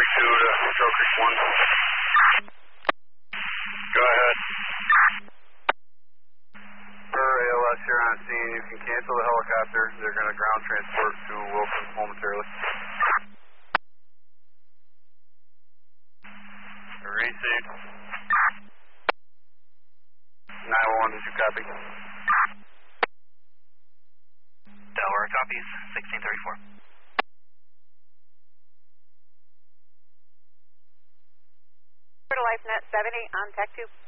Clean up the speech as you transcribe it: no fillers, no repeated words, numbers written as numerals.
to Trail Creek 1. Go ahead. For ALS here on scene, you can cancel the helicopter. They're going to ground transport to Wilson momentarily. Received. 911, did you copy? Delaware copies, 1634. LifeNet 70 on Tech 2.